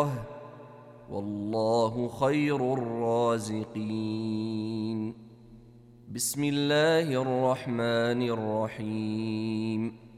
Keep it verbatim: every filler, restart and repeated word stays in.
الآخرة والله خير الرازقين. بسم الله الرحمن الرحيم